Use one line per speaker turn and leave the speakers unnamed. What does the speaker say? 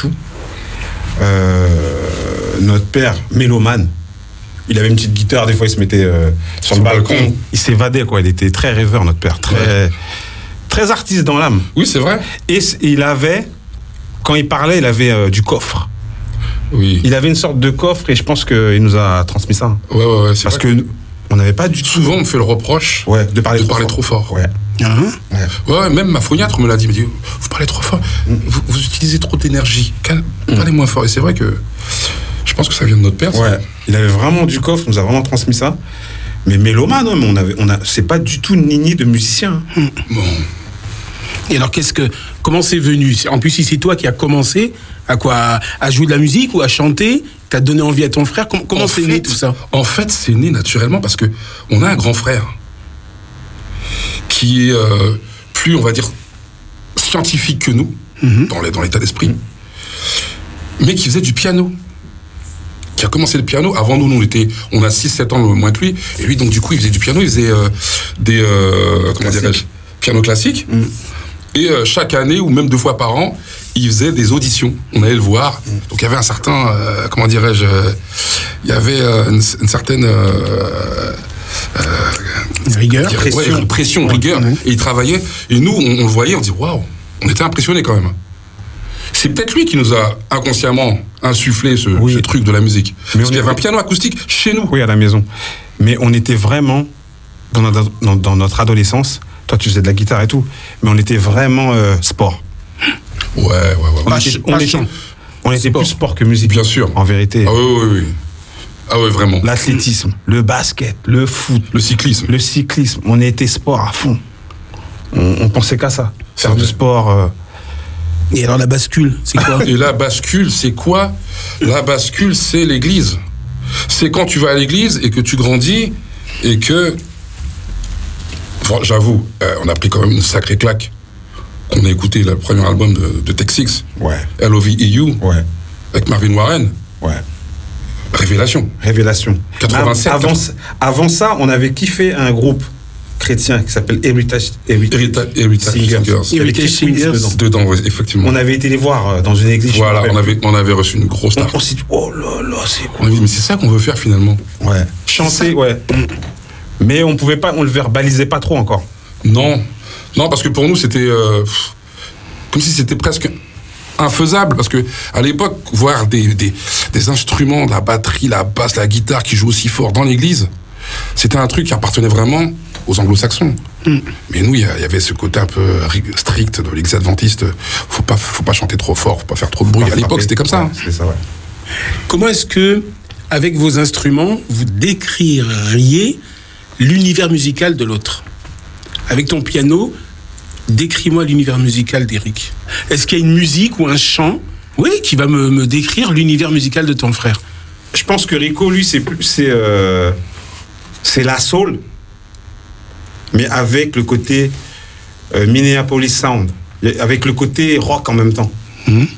tout. Notre père, mélomane, il avait une petite guitare, des fois il se mettait sur le balcon. Il s'évadait, quoi. Il était très rêveur, notre père, très artiste dans l'âme.
Oui, c'est vrai.
Et il avait, quand il parlait, il avait du coffre.
Oui.
Il avait une sorte de coffre et je pense qu'il nous a transmis ça.
Ouais,
parce que on n'avait pas du tout.
Souvent, on me fait le reproche
de parler
trop fort.
Ouais.
Ouais, même ma phoniatre me l'a dit. Elle me dit, vous parlez trop fort. Vous utilisez trop d'énergie. Parlez moins fort. Et c'est vrai que je pense que ça vient de notre père.
Ouais. Il avait vraiment du coffre, il nous a vraiment transmis ça. Mais mélomane, c'est pas du tout nini de musicien.
Bon.
Et alors, comment c'est venu? En plus, si c'est toi qui as commencé à jouer de la musique ou à chanter, t'as donné envie à ton frère. Comment c'est né tout ça?
En fait, c'est né naturellement parce que on a un grand frère qui est plus, on va dire, scientifique que nous, dans l'état d'esprit, mais qui faisait du piano. Qui a commencé le piano. Avant nous, on a 6-7 ans moins que lui. Et lui, donc, du coup, il faisait du piano, il faisait des piano classique. Et chaque année, ou même 2 fois par an, il faisait des auditions. On allait le voir. Donc, il y avait un certain, il y avait une certaine...
rigueur.
Pression, rigueur. Et il travaillait. Et nous, on le voyait, on dit, waouh, on était impressionnés quand même. C'est peut-être lui qui nous a inconsciemment insufflé ce truc de la musique. Parce qu'il y avait un piano acoustique chez nous.
Oui, à la maison. Mais on était vraiment, dans notre adolescence, toi tu faisais de la guitare et tout, mais on était vraiment sport.
Ouais.
On était plus sport que musique.
Bien sûr.
En vérité.
Ah oui. Ah ouais, vraiment.
L'athlétisme, le basket, le foot.
Le cyclisme.
On était sport à fond. On pensait qu'à ça. Faire du sport...
Et alors la bascule, c'est quoi?
Et la bascule, c'est quoi? La bascule, c'est l'église. C'est quand tu vas à l'église et que tu grandis et que... Enfin, j'avoue, on a pris quand même une sacrée claque. On a écouté le premier album de Texix.
Ouais.
L.O.V.E.U.
Ouais.
Avec Marvin Warren.
Ouais.
Révélation.
87. Avant ça, on avait kiffé un groupe chrétien qui s'appelle Heritage Singers.
Heritage Singers
dedans, effectivement.
On avait été les voir dans une église.
Voilà, on avait reçu une grosse tarte.
On s'est dit, oh là, c'est quoi?
On a dit, mais c'est ça qu'on veut faire finalement.
Ouais. Chanter, ouais. Mais on pouvait pas, on le verbalisait pas trop encore.
Non, parce que pour nous c'était comme si c'était presque infaisable, parce que à l'époque, voir des instruments, la batterie, la basse, la guitare qui jouent aussi fort dans l'église, c'était un truc qui appartenait vraiment aux anglo-saxons. Mais nous, il y avait ce côté un peu strict de l'église adventiste. Faut pas chanter trop fort, faut pas faire trop de bruit. À l'époque, c'était comme ça.
C'est ça, ouais.
Comment est-ce que, avec vos instruments, vous décririez l'univers musical de l'autre? Avec ton piano, décris-moi l'univers musical d'Eric. Est-ce qu'il y a une musique ou un chant, qui va me décrire l'univers musical de ton frère?
Je pense que Rico, lui, c'est la soul, mais avec le côté Minneapolis Sound, avec le côté rock en même temps.